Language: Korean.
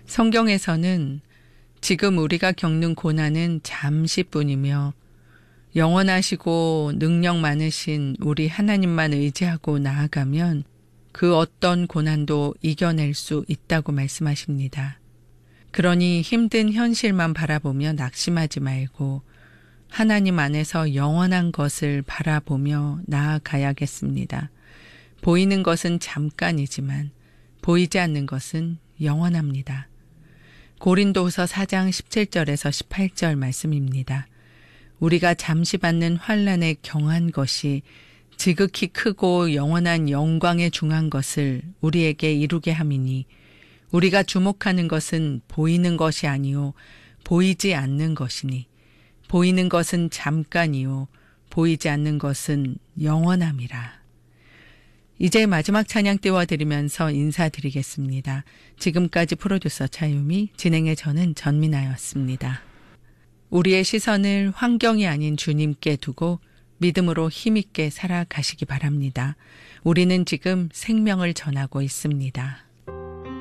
성경에서는 지금 우리가 겪는 고난은 잠시뿐이며 영원하시고 능력 많으신 우리 하나님만 의지하고 나아가면 그 어떤 고난도 이겨낼 수 있다고 말씀하십니다. 그러니 힘든 현실만 바라보며 낙심하지 말고 하나님 안에서 영원한 것을 바라보며 나아가야겠습니다. 보이는 것은 잠깐이지만 보이지 않는 것은 영원합니다. 고린도후서 4장 17절에서 18절 말씀입니다. 우리가 잠시 받는 환난에 경한 것이 지극히 크고 영원한 영광에 중한 것을 우리에게 이루게 함이니 우리가 주목하는 것은 보이는 것이 아니요 보이지 않는 것이니 보이는 것은 잠깐이요 보이지 않는 것은 영원함이라. 이제 마지막 찬양 띄워드리면서 인사드리겠습니다. 지금까지 프로듀서 차유미, 진행의 저는 전민아였습니다. 우리의 시선을 환경이 아닌 주님께 두고 믿음으로 힘있게 살아가시기 바랍니다. 우리는 지금 생명을 전하고 있습니다.